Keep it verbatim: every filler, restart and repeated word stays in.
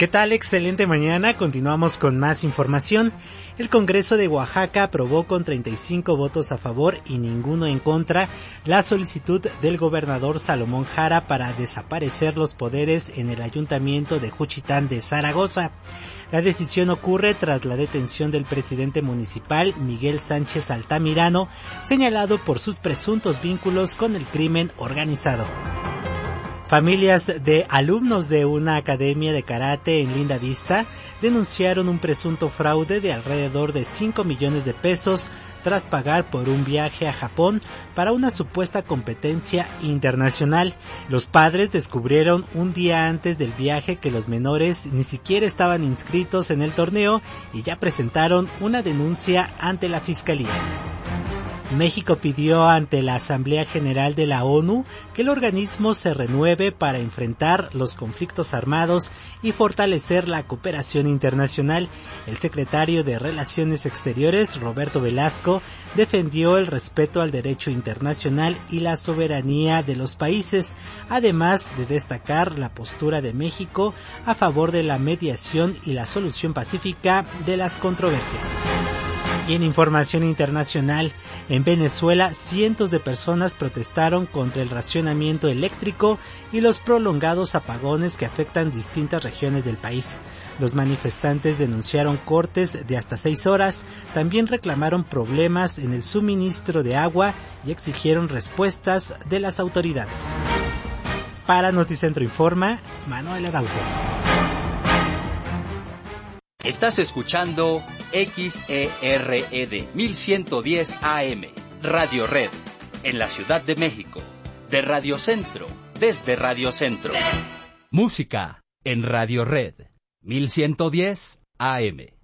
¿Qué tal? Excelente mañana. Continuamos con más información. El Congreso de Oaxaca aprobó con treinta y cinco votos a favor y ninguno en contra la solicitud del gobernador Salomón Jara para desaparecer los poderes en el Ayuntamiento de Juchitán de Zaragoza. La decisión ocurre tras la detención del presidente municipal Miguel Sánchez Altamirano, señalado por sus presuntos vínculos con el crimen organizado. Familias de alumnos de una academia de karate en Linda Vista denunciaron un presunto fraude de alrededor de cinco millones de pesos tras pagar por un viaje a Japón para una supuesta competencia internacional. Los padres descubrieron un día antes del viaje que los menores ni siquiera estaban inscritos en el torneo y ya presentaron una denuncia ante la Fiscalía. México pidió ante la Asamblea General de la ONU que el organismo se renueve para enfrentar los conflictos armados y fortalecer la cooperación internacional. El secretario de Relaciones Exteriores, Roberto Velasco, defendió el respeto al derecho internacional y la soberanía de los países, además de destacar la postura de México a favor de la mediación y la solución pacífica de las controversias. Y en información internacional, en Venezuela, cientos de personas protestaron contra el racionamiento eléctrico y los prolongados apagones que afectan distintas regiones del país. Los manifestantes denunciaron cortes de hasta seis horas, también reclamaron problemas en el suministro de agua y exigieron respuestas de las autoridades. Para Noticentro Informa, Manuel Adaujo. Estás escuchando X E R E D mil ciento diez A M, Radio Red, en la Ciudad de México, de Radio Centro, desde Radio Centro. Música en Radio Red, mil ciento diez A M.